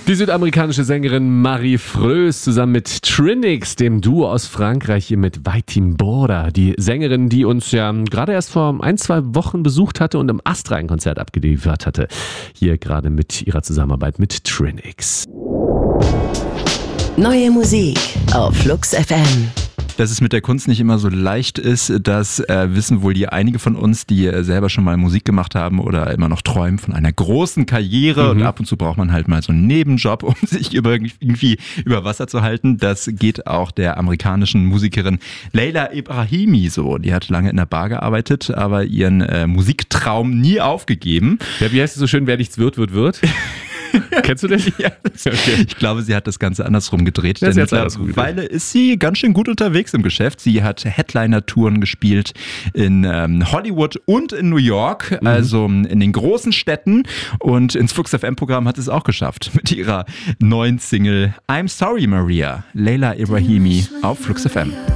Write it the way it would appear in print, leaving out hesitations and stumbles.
Die südamerikanische Sängerin Marie Freus zusammen mit Trinix, dem Duo aus Frankreich, hier mit Vai t'Imbora. Die Sängerin, die uns ja gerade erst vor 1-2 Wochen besucht hatte und im Astra ein Konzert abgeliefert hatte. Hier gerade mit ihrer Zusammenarbeit mit Trinix. Neue Musik auf Flux FM. Dass es mit der Kunst nicht immer so leicht ist, das wissen wohl einige von uns, die selber schon mal Musik gemacht haben oder immer noch träumen von einer großen Karriere. Und ab und zu braucht man halt mal so einen Nebenjob, um sich irgendwie über Wasser zu halten. Das geht auch der amerikanischen Musikerin Leila Ibrahimi so. Die hat lange in der Bar gearbeitet, aber ihren Musiktraum nie aufgegeben. Ja, wie heißt es so schön, wer nichts wird, wird, wird? Kennst du den? Ja, okay. Ich glaube, sie hat das Ganze andersrum gedreht. Ja, denn mittlerweile ist sie ganz schön gut unterwegs im Geschäft. Sie hat Headliner-Touren gespielt in Hollywood und in New York, also in den großen Städten. Und ins Flux FM-Programm hat es auch geschafft mit ihrer neuen Single I'm Sorry Maria, Leila Ibrahimi auf Flux FM.